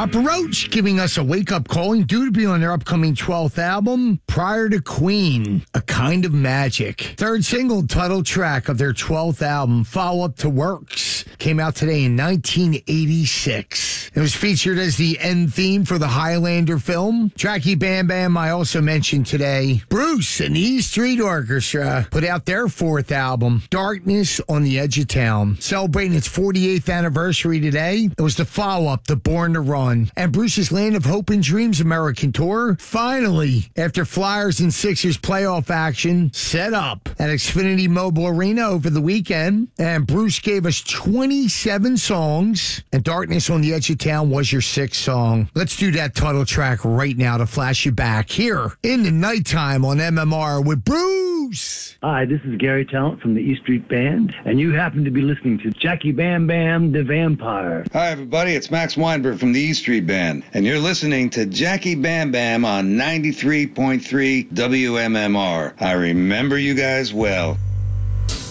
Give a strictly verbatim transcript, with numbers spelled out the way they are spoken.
Papa Roach giving us a wake-up call and due to be on their upcoming twelfth album, Prior to Queen, A Kind of Magic. Third single title track of their twelfth album, Follow-Up to Works, came out today in nineteen eighty-six. It was featured as the end theme for the Highlander film. Jackie Bam Bam, I also mentioned today. Bruce and the E Street Orchestra put out their fourth album, Darkness on the Edge of Town. Celebrating its forty-eighth anniversary today, it was the follow-up to Born to Run. And Bruce's Land of Hope and Dreams American Tour, finally, after Flyers and Sixers playoff action, set up at Xfinity Mobile Arena over the weekend. And Bruce gave us twenty-seven songs, and Darkness on the Edge of Town was your sixth song. Let's do that title track right now to flash you back here in the nighttime on M M R with Bruce. Hi, this is Gary Talent from the E Street Band, and you happen to be listening to Jackie Bam Bam, the Vampire. Hi, everybody. It's Max Weinberg from the E Street Band, and you're listening to Jackie Bam Bam on ninety-three point three W M M R. I remember you guys well.